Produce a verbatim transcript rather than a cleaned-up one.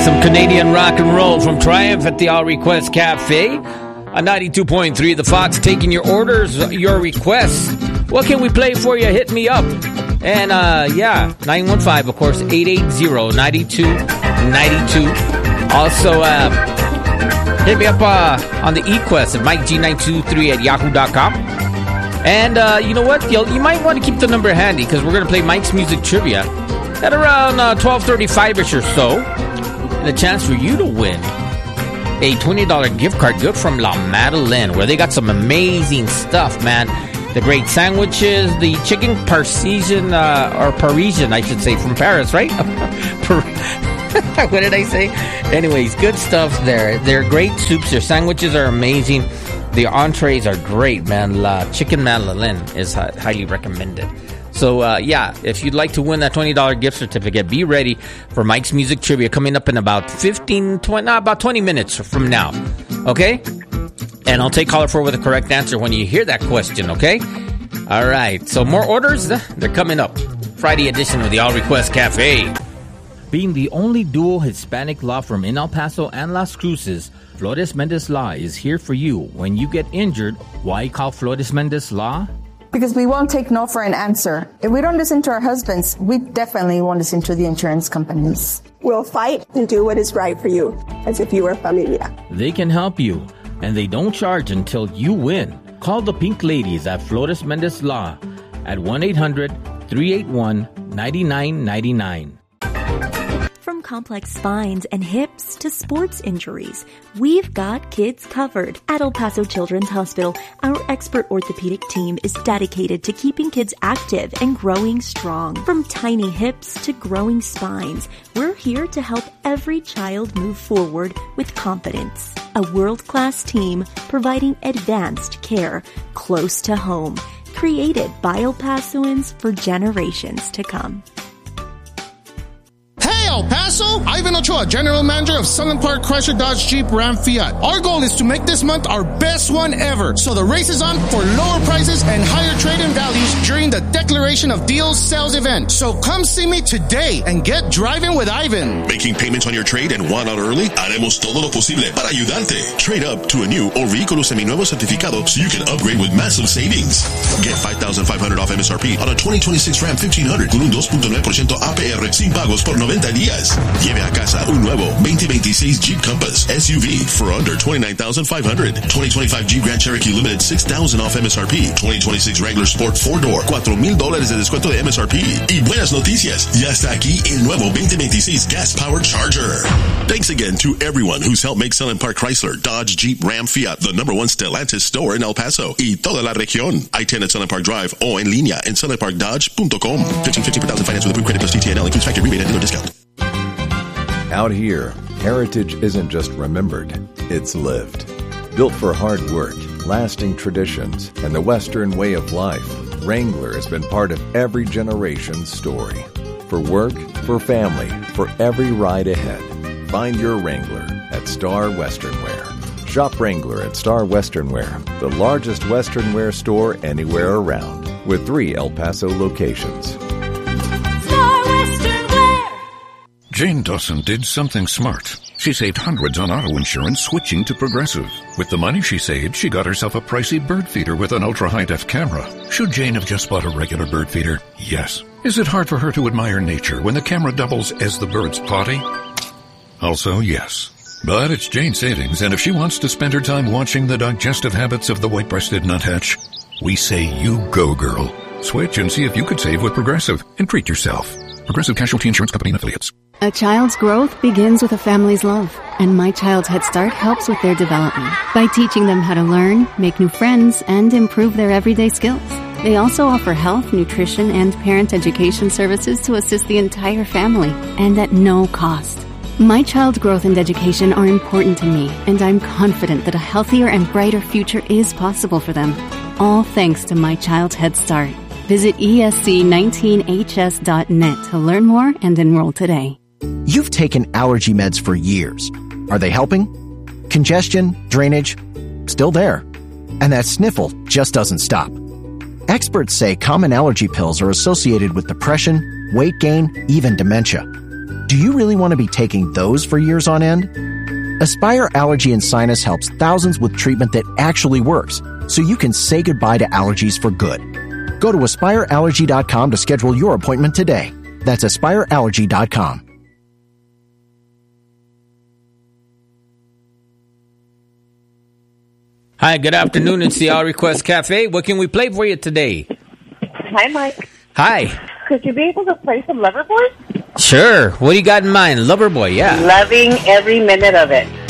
Some Canadian rock and roll from Triumph at the All Request Cafe. On ninety-two point three, The Fox, taking your orders, your requests. What can we play for you? Hit me up. And, uh, yeah, nine one five, of course, eight eight zero, nine two nine two. Also, uh, hit me up uh, on the eQuest at Mike G nine two three at yahoo dot com. And, uh, you know what? You'll, you might want to keep the number handy because we're going to play Mike's Music Trivia at around uh, twelve thirty-five-ish or so. And a chance for you to win a twenty dollars gift card good from La Madeleine, where they got some amazing stuff, man. The great sandwiches, the chicken Parisian, uh, or Parisian, I should say, from Paris, right? What did I say? Anyways, good stuff there. They're great soups. Their sandwiches are amazing. The entrees are great, man. La Chicken Madeleine is hi- highly recommended. So, uh, yeah, if you'd like to win that twenty dollars gift certificate, be ready for Mike's Music Trivia coming up in about fifteen, twenty, nah, about twenty minutes from now, okay? And I'll take caller four with the correct answer when you hear that question, okay? All right, so more orders, they're coming up. Friday edition of the All Request Cafe. Being the only dual Hispanic law firm in El Paso and Las Cruces, Flores Mendez Law is here for you. When you get injured, why call Flores Mendez Law? Because we won't take no for an answer. If we don't listen to our husbands, we definitely won't listen to the insurance companies. We'll fight and do what is right for you, as if you were familia. They can help you, and they don't charge until you win. Call the Pink Ladies at Flores Mendez Law at one eight hundred three eight one nine nine nine nine. From complex spines and hips to sports injuries, we've got kids covered. At El Paso Children's Hospital, our expert orthopedic team is dedicated to keeping kids active and growing strong. From tiny hips to growing spines, we're here to help every child move forward with confidence. A world-class team providing advanced care close to home, created by El Pasoans for generations to come. Hey, El Paso! Ivan Ochoa, General Manager of Sunland Park Chrysler Dodge Jeep Ram Fiat. Our goal is to make this month our best one ever. So the race is on for lower prices and higher trade-in values during the Declaration of Deals sales event. So come see me today and get driving with Ivan. Making payments on your trade and want out early? Haremos todo lo posible para ayudarte. Trade up to a new or vehículo seminuevo certificado so you can upgrade with massive savings. Get five thousand five hundred dollars off M S R P on a twenty twenty-six Ram fifteen hundred con un two point nine percent A P R sin pagos por noventa días. Lleve a casa un nuevo twenty twenty-six Jeep Compass S U V for under twenty-nine thousand five hundred dollars. twenty twenty-five Jeep Grand Cherokee Limited six thousand dollars off M S R P. twenty twenty-six Wrangler Sport four door cuatro mil dólares de descuento de M S R P. Y buenas noticias, ya está aquí el nuevo twenty twenty-six Gas Powered Charger. Thanks again to everyone who's helped make Sunland Park Chrysler, Dodge, Jeep, Ram, Fiat the number one Stellantis store in El Paso y toda la región. I ten at Sunland Park Drive o en línea en sunland park dodge dot com. fifteen fifty per thousand finance with approved credit plus T T N L includes factory rebate and dealer discount. Out here, heritage isn't just remembered, it's lived. Built for hard work, lasting traditions, and the Western way of life, Wrangler has been part of every generation's story. For work, for family, for every ride ahead. Find your Wrangler at Star Western Wear. Shop Wrangler at Star Western Wear, the largest Western wear store anywhere around, with three El Paso locations. Jane Dawson did something smart. She saved hundreds on auto insurance switching to Progressive. With the money she saved, she got herself a pricey bird feeder with an ultra-high-def camera. Should Jane have just bought a regular bird feeder? Yes. Is it hard for her to admire nature when the camera doubles as the bird's potty? Also, yes. But it's Jane's savings, and if she wants to spend her time watching the digestive habits of the white-breasted nuthatch, we say you go, girl. Switch and see if you could save with Progressive and treat yourself. Progressive Casualty Insurance Company and Affiliates. A child's growth begins with a family's love, and My Child's Head Start helps with their development by teaching them how to learn, make new friends, and improve their everyday skills. They also offer health, nutrition, and parent education services to assist the entire family, and at no cost. My child's growth and education are important to me, and I'm confident that a healthier and brighter future is possible for them. All thanks to My Child's Head Start. Visit E S C nineteen H S dot net to learn more and enroll today. You've taken allergy meds for years. Are they helping? Congestion, drainage, still there. And that sniffle just doesn't stop. Experts say common allergy pills are associated with depression, weight gain, even dementia. Do you really want to be taking those for years on end? Aspire Allergy and Sinus helps thousands with treatment that actually works, so you can say goodbye to allergies for good. Go to aspire allergy dot com to schedule your appointment today. That's aspire allergy dot com. Hi, good afternoon. It's the All Request Cafe. What can we play for you today? Hi, Mike. Hi. Could you be able to play some Loverboy? Sure. What do you got in mind? Loverboy, yeah. Loving every minute of it.